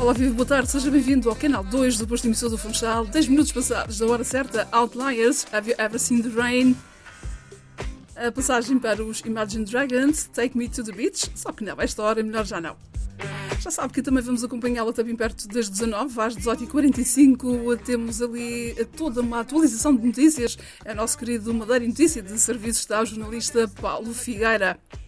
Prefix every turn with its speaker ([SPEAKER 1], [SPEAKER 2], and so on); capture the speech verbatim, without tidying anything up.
[SPEAKER 1] Olá, viva, boa tarde, seja bem-vindo ao canal dois do posto emissor do Funchal. dez minutos passados da hora certa, Outliers, Have You Ever Seen the Rain? A passagem para os Imagine Dragons, Take Me to the Beach, só que não, esta hora é melhor já não. Já sabe que também vamos acompanhá-la também perto das dezanove às dezoito e quarenta e cinco. Temos ali toda uma atualização de notícias. É o nosso querido Madeira Notícia de Serviços, está o jornalista Paulo Figueira.